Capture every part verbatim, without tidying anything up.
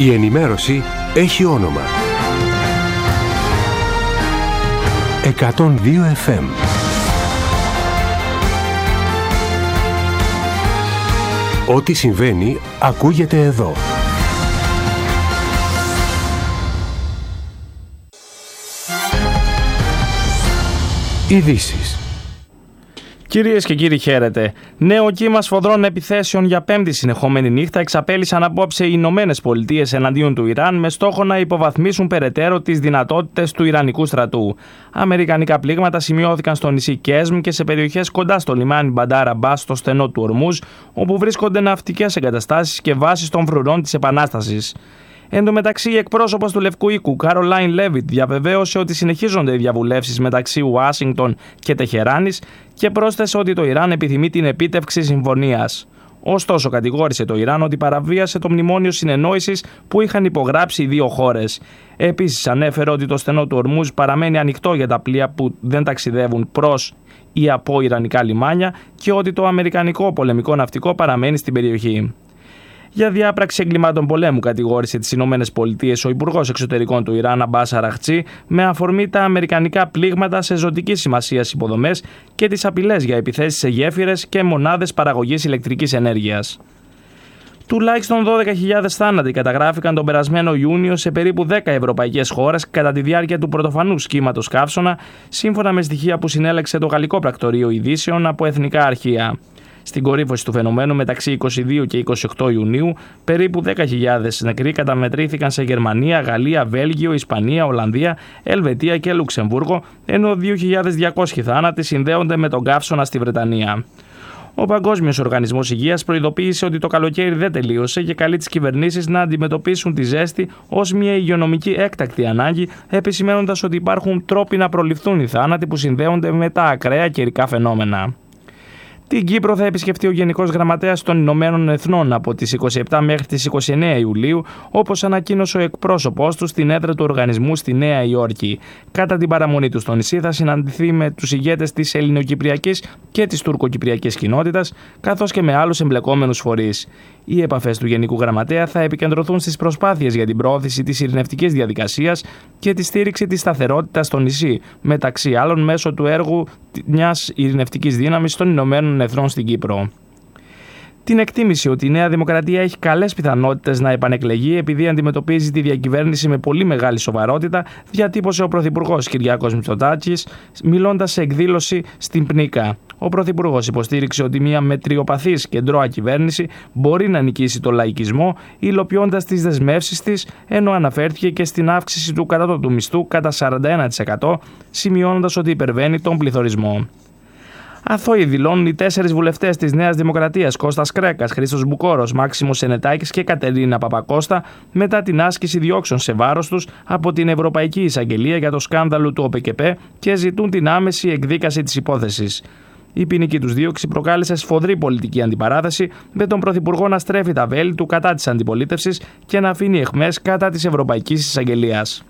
Η ενημέρωση έχει όνομα. εκατόν δύο εφ εμ. Ό,τι συμβαίνει ακούγεται εδώ. Ειδήσεις. Κυρίες και κύριοι, χαίρετε. Νέο κύμα σφοδρών επιθέσεων για πέμπτη συνεχόμενη νύχτα εξαπέλυσαν απόψε οι Ηνωμένες Πολιτείες εναντίον του Ιράν με στόχο να υποβαθμίσουν περαιτέρω τις δυνατότητες του Ιρανικού στρατού. Αμερικανικά πλήγματα σημειώθηκαν στο νησί Κέσμ και σε περιοχές κοντά στο λιμάνι Μπαντάρ Αμπάς στο στενό του Ορμούζ, όπου βρίσκονται ναυτικές εγκαταστάσεις και βάσεις των φρουρών της Επανάστασης. Εν τω μεταξύ, η εκπρόσωπος του Λευκού Οίκου, Κάρολάιν Λέβιτ, διαβεβαίωσε ότι συνεχίζονται οι διαβουλεύσεις μεταξύ Ουάσιγκτον και Τεχεράνης και πρόσθεσε ότι το Ιράν επιθυμεί την επίτευξη συμφωνίας. Ωστόσο, κατηγόρησε το Ιράν ότι παραβίασε το μνημόνιο συνεννόησης που είχαν υπογράψει οι δύο χώρες. Επίσης, ανέφερε ότι το στενό του Ορμούζ παραμένει ανοιχτό για τα πλοία που δεν ταξιδεύουν προς ή από Ιρανικά λιμάνια και ότι το αμερικανικό πολεμικό ναυτικό παραμένει στην περιοχή. Για διάπραξη εγκλημάτων πολέμου κατηγόρησε τις Ηνωμένες Πολιτείες ο Υπουργός Εξωτερικών του Ιράν, Αμπάς Αραχτσί, με αφορμή τα αμερικανικά πλήγματα σε ζωτικής σημασίας υποδομές και τις απειλές για επιθέσεις σε γέφυρες και μονάδες παραγωγής ηλεκτρικής ενέργειας. Τουλάχιστον δώδεκα χιλιάδες θάνατοι καταγράφηκαν τον περασμένο Ιούνιο σε περίπου δέκα ευρωπαϊκές χώρες κατά τη διάρκεια του πρωτοφανούς κύματος καύσωνα, σύμφωνα με στοιχεία που συνέλεξε το Γαλλικό Πρακτορείο Ειδήσεων από εθνικά αρχεία. Στην κορύφωση του φαινομένου μεταξύ είκοσι δύο και είκοσι οκτώ Ιουνίου, περίπου δέκα χιλιάδες νεκροί καταμετρήθηκαν σε Γερμανία, Γαλλία, Βέλγιο, Ισπανία, Ολλανδία, Ελβετία και Λουξεμβούργο, ενώ δύο χιλιάδες διακόσιοι θάνατοι συνδέονται με τον καύσωνα στη Βρετανία. Ο Παγκόσμιος Οργανισμός Υγείας προειδοποίησε ότι το καλοκαίρι δεν τελείωσε και καλεί τις κυβερνήσεις να αντιμετωπίσουν τη ζέστη ως μια υγειονομική έκτακτη ανάγκη, επισημαίνοντας ότι υπάρχουν τρόποι να προληφθούν οι θάνατοι που συνδέονται με τα ακραία καιρικά φαινόμενα. Την Κύπρο θα επισκεφτεί ο Γενικός Γραμματέας των Ηνωμένων Εθνών από τις είκοσι επτά μέχρι τις είκοσι εννέα Ιουλίου, όπως ανακοίνωσε ο εκπρόσωπός του στην έδρα του οργανισμού στη Νέα Υόρκη. Κατά την παραμονή του στο νησί θα συναντηθεί με τους ηγέτες της ελληνοκυπριακής και της τουρκοκυπριακής κοινότητας, καθώς και με άλλους εμπλεκόμενους φορείς. Οι επαφές του Γενικού Γραμματέα θα επικεντρωθούν στις προσπάθειες για την προώθηση της ειρηνευτικής διαδικασίας και τη στήριξη της σταθερότητας στο νησί, μεταξύ άλλων μέσω του έργου μιας ειρηνευτικής δύναμης των Ηνωμένων Εθνών στην Κύπρο. Την εκτίμηση ότι η Νέα Δημοκρατία έχει καλές πιθανότητες να επανεκλεγεί επειδή αντιμετωπίζει τη διακυβέρνηση με πολύ μεγάλη σοβαρότητα, διατύπωσε ο Πρωθυπουργός Κυριάκος Μητσοτάκης, μιλώντας σε εκδήλωση στην Πνίκα. Ο Πρωθυπουργός υποστήριξε ότι μια μετριοπαθής κεντρώα κυβέρνηση μπορεί να νικήσει το λαϊκισμό, υλοποιώντας τις δεσμεύσεις της, ενώ αναφέρθηκε και στην αύξηση του κατώτατου μισθού κατά σαράντα ένα τοις εκατό, σημειώνοντας ότι υπερβαίνει τον πληθωρισμό. Αθώοι δηλώνουν οι τέσσερις βουλευτές της Νέας Δημοκρατίας, Κώστας Κρέκας, Χρήστος Μπουκόρος, Μάξιμος Σενετάκης και Κατερίνα Παπακώστα, μετά την άσκηση διώξεων σε βάρος τους από την Ευρωπαϊκή Εισαγγελία για το σκάνδαλο του ΟΠΕΚΕΠΕ και ζητούν την άμεση εκδίκαση της υπόθεσης. Η ποινική τους δίωξη προκάλεσε σφοδρή πολιτική αντιπαράθεση, με τον Πρωθυπουργό να στρέφει τα βέλη του κατά της αντιπολίτευσης και να αφήνει αιχμές κατά της Ευρωπαϊκής Εισαγγελίας.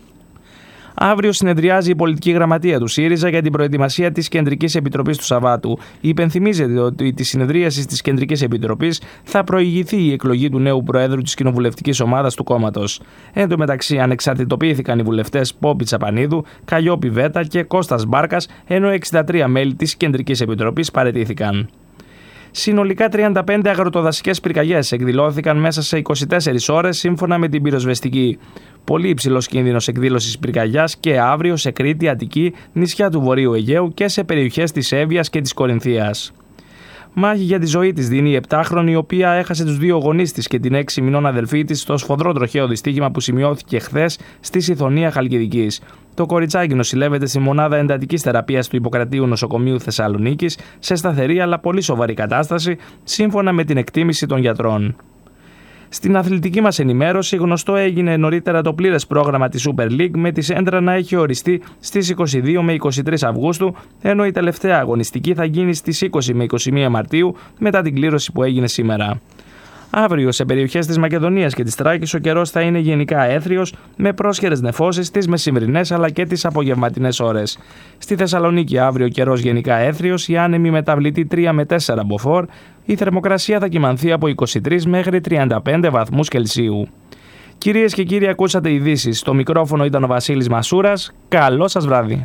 Αύριο συνεδριάζει η πολιτική γραμματεία του ΣΥΡΙΖΑ για την προετοιμασία της Κεντρικής Επιτροπής του Σαββάτου. Υπενθυμίζεται ότι τη συνεδρίαση της Κεντρικής Επιτροπής θα προηγηθεί η εκλογή του νέου Προέδρου της κοινοβουλευτικής ομάδας του κόμματος. Εν τω μεταξύ, ανεξαρτητοποιήθηκαν οι βουλευτές Πόπη Τσαπανίδου, Καλλιόπη Βέτα και Κώστας Μπάρκας, ενώ εξήντα τρία μέλη της Κεντρικής Επιτροπής παραιτήθηκαν. Συνολικά τριάντα πέντε αγροτοδασικές πυρκαγιές εκδηλώθηκαν μέσα σε είκοσι τέσσερις ώρες σύμφωνα με την πυροσβεστική. Πολύ υψηλός κίνδυνος εκδήλωσης πυρκαγιάς και αύριο σε Κρήτη, Αττική, νησιά του Βορείου Αιγαίου και σε περιοχές της Εύβοιας και της Κορινθίας. Μάχη για τη ζωή της δίνει η επτάχρονη, η οποία έχασε τους δύο γονείς της και την έξι μηνών αδελφή της στο σφοδρό τροχαίο δυστύχημα που σημειώθηκε χθες στη Συθωνία Χαλκιδικής. Το κοριτσάκι νοσηλεύεται στη μονάδα εντατικής θεραπείας του Ιπποκρατίου Νοσοκομείου Θεσσαλονίκης σε σταθερή αλλά πολύ σοβαρή κατάσταση, σύμφωνα με την εκτίμηση των γιατρών. Στην αθλητική μας ενημέρωση, γνωστό έγινε νωρίτερα το πλήρες πρόγραμμα της Super League, με τη Σέντρα να έχει οριστεί στις είκοσι δύο με είκοσι τρεις Αυγούστου, ενώ η τελευταία αγωνιστική θα γίνει στις είκοσι με είκοσι μία Μαρτίου μετά την κλήρωση που έγινε σήμερα. Αύριο σε περιοχές της Μακεδονίας και της Τράκης ο καιρός θα είναι γενικά έθριος, με πρόσχερες νεφώσεις τις μεσημβρινές αλλά και τις απογευματινές ώρες. Στη Θεσσαλονίκη αύριο ο καιρός γενικά έθριος, η άνεμη μεταβλητή τρία με τέσσερα μποφόρ, η θερμοκρασία θα κυμανθεί από είκοσι τρεις μέχρι τριάντα πέντε βαθμούς Κελσίου. Κυρίες και κύριοι, ακούσατε ειδήσεις. Στο μικρόφωνο ήταν ο Βασίλης Μασούρας. Καλό σας βράδυ.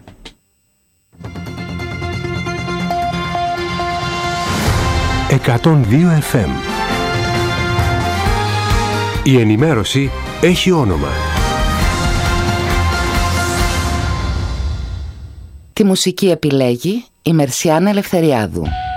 εκατόν δύο εφ εμ. Η ενημέρωση έχει όνομα. Τη μουσική επιλέγει η Μερσιάνα Ελευθεριάδου.